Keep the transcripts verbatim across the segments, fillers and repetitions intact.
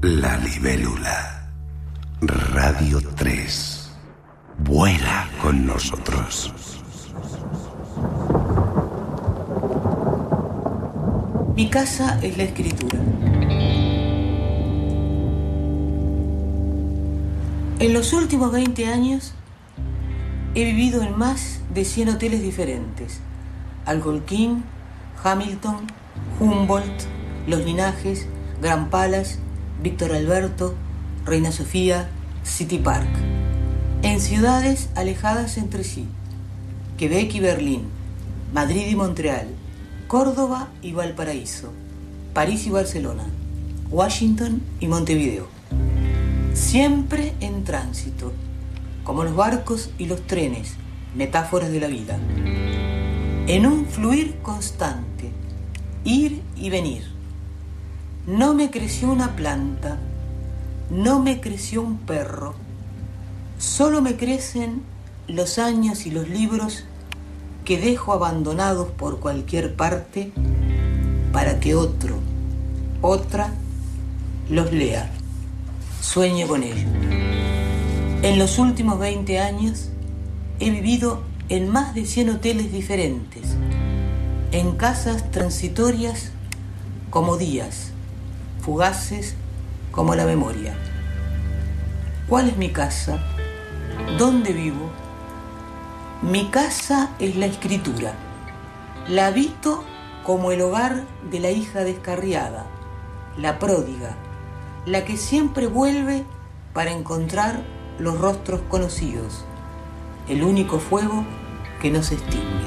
La libélula. Radio tres. Vuela con nosotros. Mi casa es la escritura. En los últimos veinte años he vivido en más de cien hoteles diferentes. Algonquin, Hamilton, Humboldt, Los Linajes, Grand Palace, Víctor Alberto, Reina Sofía, City Park. En ciudades alejadas entre sí: Quebec y Berlín, Madrid y Montreal, Córdoba y Valparaíso, París y Barcelona, Washington y Montevideo. Siempre en tránsito, como los barcos y los trenes, metáforas de la vida. En un fluir constante, ir y venir. No me creció una planta, no me creció un perro, solo me crecen los años y los libros que dejo abandonados por cualquier parte para que otro, otra, los lea, sueñe con ellos. En los últimos veinte años he vivido en más de cien hoteles diferentes, en casas transitorias como días, fugaces como la memoria. ¿Cuál es mi casa? ¿Dónde vivo? Mi casa es la escritura. La habito como el hogar de la hija descarriada, la pródiga, la que siempre vuelve para encontrar los rostros conocidos, el único fuego que no se extingue.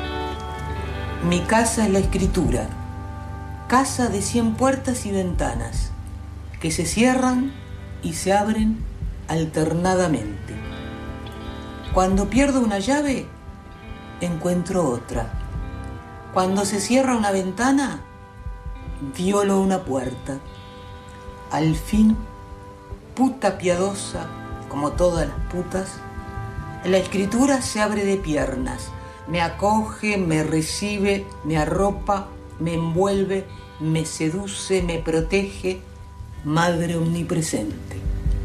Mi casa es la escritura, casa de cien puertas y ventanas, que se cierran y se abren alternadamente. Cuando pierdo una llave, encuentro otra. Cuando se cierra una ventana, violo una puerta. Al fin, puta piadosa, como todas las putas, la escritura se abre de piernas, me acoge, me recibe, me arropa, me envuelve, me seduce, me protege, madre omnipresente.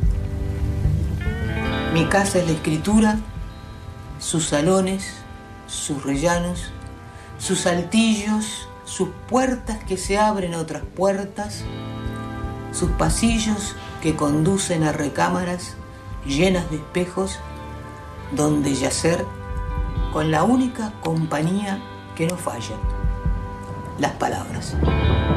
Mi casa es la escritura, sus salones, sus rellanos, sus altillos, sus puertas que se abren a otras puertas, sus pasillos que conducen a recámaras llenas de espejos donde yacer con la única compañía que no falla: las palabras.